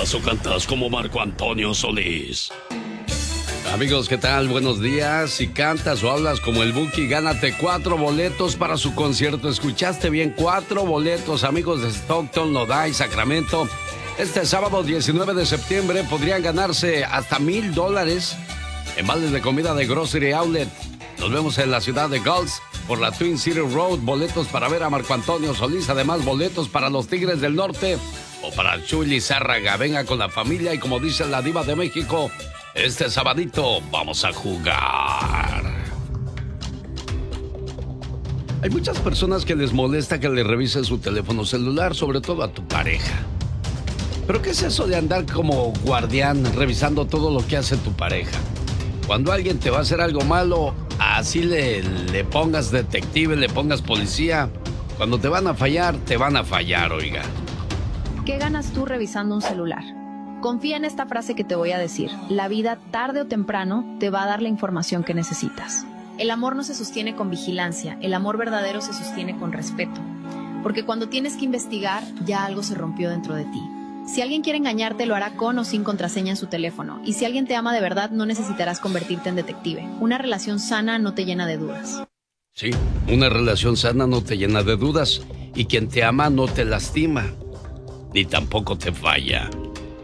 ¿Hablas o cantas como Marco Antonio Solís? Amigos, ¿qué tal? Buenos días. Si cantas o hablas como el Buki, gánate 4 boletos para su concierto. ¿Escuchaste bien? 4 boletos, amigos de Stockton, Lodi, Sacramento. Este sábado 19 de septiembre podrían ganarse hasta $1,000 en vales de comida de Grocery Outlet. Nos vemos en la ciudad de Gulls por la Twin City Road. Boletos para ver a Marco Antonio Solís. Además, boletos para los Tigres del Norte o para Chuy Lizárraga. Venga con la familia y, como dice la Diva de México, este sabadito vamos a jugar. Hay muchas personas que les molesta que le revisen su teléfono celular, sobre todo a tu pareja. ¿Pero qué es eso de andar como guardián revisando todo lo que hace tu pareja? Cuando alguien te va a hacer algo malo, así le pongas detective, le pongas policía. Cuando te van a fallar, oiga. ¿Qué ganas tú revisando un celular? Confía en esta frase que te voy a decir. La vida, tarde o temprano, te va a dar la información que necesitas. El amor no se sostiene con vigilancia. El amor verdadero se sostiene con respeto. Porque cuando tienes que investigar, ya algo se rompió dentro de ti. Si alguien quiere engañarte, lo hará con o sin contraseña en su teléfono. Y si alguien te ama de verdad, no necesitarás convertirte en detective. Una relación sana no te llena de dudas. Sí, una relación sana no te llena de dudas. Y quien te ama no te lastima. Ni tampoco te falla.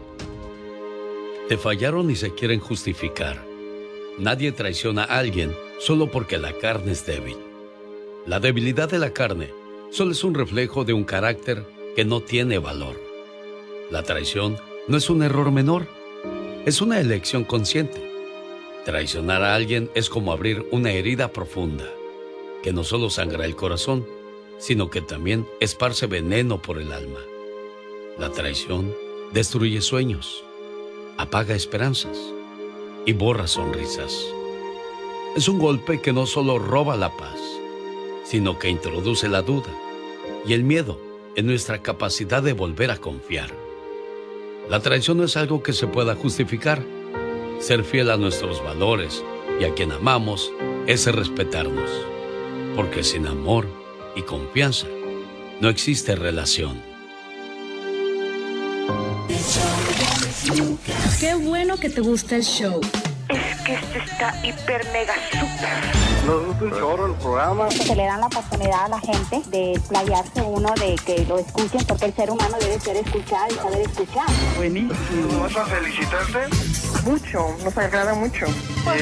Te fallaron y se quieren justificar. Nadie traiciona a alguien solo porque la carne es débil. La debilidad de la carne solo es un reflejo de un carácter que no tiene valor. La traición no es un error menor, es una elección consciente. Traicionar a alguien es como abrir una herida profunda, que no solo sangra el corazón, sino que también esparce veneno por el alma. La traición destruye sueños, apaga esperanzas y borra sonrisas. Es un golpe que no solo roba la paz, sino que introduce la duda y el miedo en nuestra capacidad de volver a confiar. La traición no es algo que se pueda justificar. Ser fiel a nuestros valores y a quien amamos es respetarnos, porque sin amor y confianza no existe relación. Qué bueno que te gusta el show. Es que este está hiper mega super. Nos gusta un chorro el programa. Se le dan la oportunidad a la gente de explayarse uno, de que lo escuchen, porque el ser humano debe ser escuchado y saber escuchar. Buenísimo. ¿Vas a felicitarte? Mucho, nos agrada mucho.